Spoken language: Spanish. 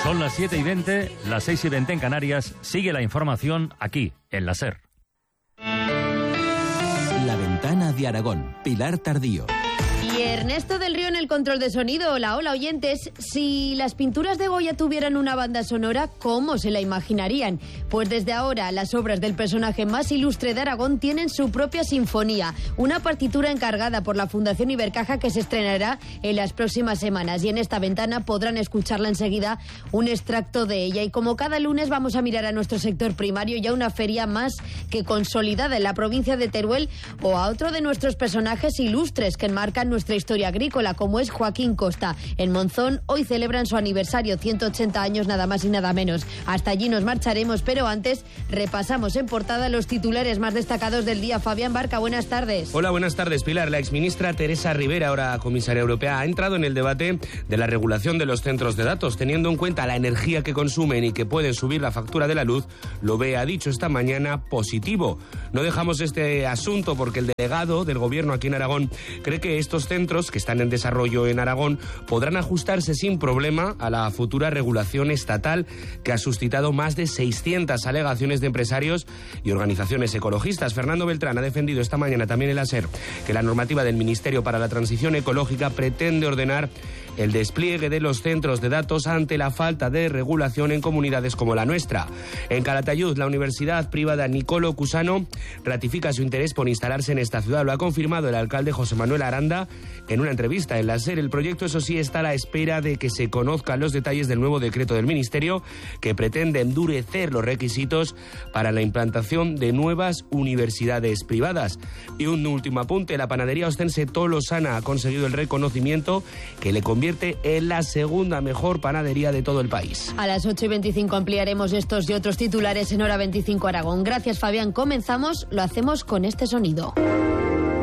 Son las 7:20, las 6:20 en Canarias. Sigue la información aquí, en la SER. La Ventana de Aragón, Pilar Tardío. Y Ernesto del Río en el control de sonido. Hola, hola oyentes. Si las pinturas de Goya tuvieran una banda sonora, ¿cómo se la imaginarían? Pues desde ahora las obras del personaje más ilustre de Aragón tienen su propia sinfonía, una partitura encargada por la Fundación Ibercaja que se estrenará en las próximas semanas, y en esta ventana podrán escucharla enseguida, un extracto de ella. Y como cada lunes vamos a mirar a nuestro sector primario y a una feria más que consolidada en la provincia de Teruel, o a otro de nuestros personajes ilustres que enmarcan nuestra historia agrícola, como es Joaquín Costa. En Monzón hoy celebran su aniversario, 180 años nada más y nada menos. Hasta allí nos marcharemos, pero antes repasamos en portada los titulares más destacados del día. Fabián Barca, buenas tardes. Hola, buenas tardes, Pilar. La exministra Teresa Ribera, ahora comisaria europea, ha entrado en el debate de la regulación de los centros de datos, teniendo en cuenta la energía que consumen y que pueden subir la factura de la luz. Lo ve, ha dicho esta mañana, positivo. No dejamos este asunto porque el delegado del gobierno aquí en Aragón cree que estos centros que están en desarrollo en Aragón podrán ajustarse sin problema a la futura regulación estatal, que ha suscitado más de 600 alegaciones de empresarios y organizaciones ecologistas. Fernando Beltrán ha defendido esta mañana también en la SER que la normativa del Ministerio para la Transición Ecológica pretende ordenar el despliegue de los centros de datos ante la falta de regulación en comunidades como la nuestra. En Calatayud, la universidad privada Nicolo Cusano ratifica su interés por instalarse en esta ciudad. Lo ha confirmado el alcalde José Manuel Aranda en una entrevista en la SER. El proyecto, eso sí, está a la espera de que se conozcan los detalles del nuevo decreto del Ministerio que pretende endurecer los requisitos para la implantación de nuevas universidades privadas. Y un último apunte, la panadería ostense Tolosana ha conseguido el reconocimiento que le convierte en la segunda mejor panadería de todo el país. A las 8:25 ampliaremos estos y otros titulares en Hora 25 Aragón. Gracias, Fabián. Comenzamos, lo hacemos con este sonido.